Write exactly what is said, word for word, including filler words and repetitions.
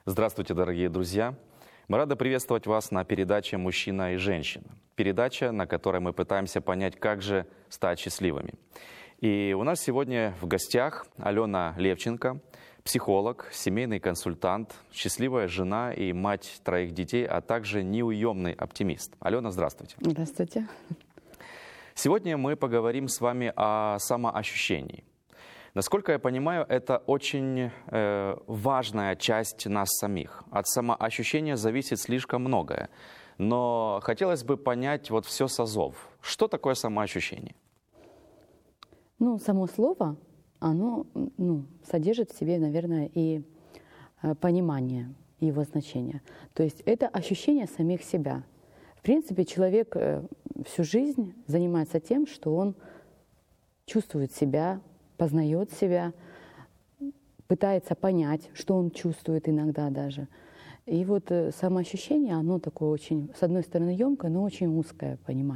Здравствуйте, дорогие друзья! Мы рады приветствовать вас на передаче «Мужчина и женщина». Передача, на которой мы пытаемся понять, как же стать счастливыми. И у нас сегодня в гостях Алена Левченко, психолог, семейный консультант, счастливая жена и мать троих детей, а также неуемный оптимист. Алена, здравствуйте. Здравствуйте. Сегодня мы поговорим с вами о самоощущении. Насколько я понимаю, это очень э, важная часть нас самих. От самоощущения зависит слишком многое. Но хотелось бы понять вот все с азов. Что такое самоощущение? Ну, само слово, оно ну, содержит в себе, наверное, и э, понимание его значения. То есть это ощущение самих себя. В принципе, человек э, всю жизнь занимается тем, что он чувствует себя, познает себя, пытается понять, что он чувствует иногда даже. И вот самоощущение, оно такое очень, с одной стороны, емкое, но очень узкое понимание.